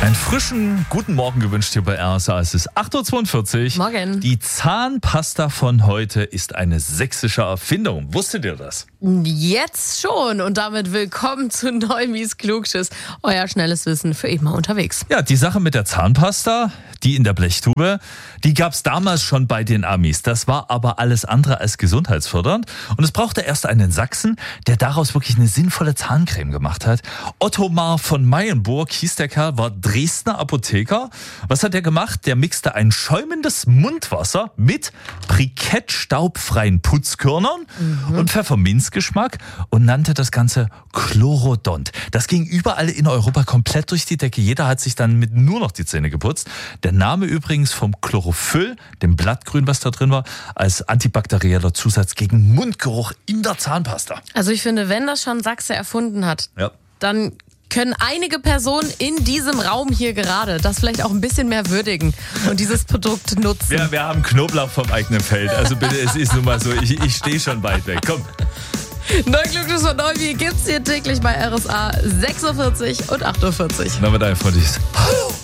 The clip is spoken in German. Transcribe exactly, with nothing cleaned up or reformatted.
Einen frischen guten Morgen gewünscht hier bei R S A. Es ist acht Uhr zweiundvierzig. Morgen. Die Zahnpasta von heute ist eine sächsische Erfindung. Wusstet ihr das? Jetzt schon. Und damit willkommen zu Neumis Klugschiss. Euer schnelles Wissen für immer unterwegs. Ja, die Sache mit der Zahnpasta, die in der Blechtube, die gab es damals schon bei den Amis. Das war aber alles andere als gesundheitsfördernd. Und es brauchte erst einen Sachsen, der daraus wirklich eine sinnvolle Zahncreme gemacht hat. Ottomar von Meyenburg hieß der Kerl, war Dresdner Apotheker. Was hat er gemacht? Der mixte ein schäumendes Mundwasser mit brikettstaubfreien Putzkörnern mhm. und Pfefferminzgeschmack und nannte das Ganze Chlorodont. Das ging überall in Europa komplett durch die Decke. Jeder hat sich dann mit nur noch die Zähne geputzt. Der Name übrigens vom Chlorophyll, dem Blattgrün, was da drin war, als antibakterieller Zusatz gegen Mundgeruch in der Zahnpasta. Also ich finde, wenn das schon Sachse erfunden hat, ja. dann können einige Personen in diesem Raum hier gerade das vielleicht auch ein bisschen mehr würdigen und dieses Produkt nutzen. Ja, wir haben Knoblauch vom eigenen Feld. Also bitte, es ist nun mal so, ich, ich stehe schon weit weg. Komm. Neuglücklich von Neuwi gibt's hier täglich bei R S A sechs Uhr vierzig und acht Uhr vierzig. Na, mit deinem Freund. Hallo.